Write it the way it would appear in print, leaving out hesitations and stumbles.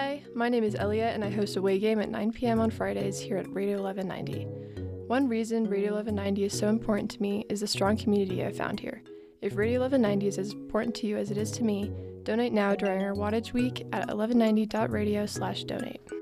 Hi, my name is Elliot and I host Away Game at 9 p.m. on Fridays here at Radio 1190. One reason Radio 1190 is so important to me is the strong community I found here. If Radio 1190 is as important to you as it is to me, donate now during our Wattage Week at 1190.radio/donate.